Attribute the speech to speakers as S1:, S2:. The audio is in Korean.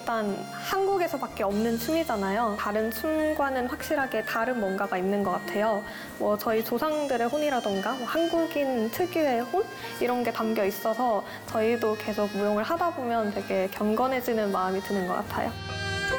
S1: 일단 한국에서밖에 없는 춤이잖아요. 다른 춤과는 확실하게 다른 뭔가가 있는 것 같아요. 뭐 저희 조상들의 혼이라던가 뭐 한국인 특유의 혼? 이런 게 담겨 있어서 저희도 계속 무용을 하다 보면 되게 경건해지는 마음이 드는 것 같아요.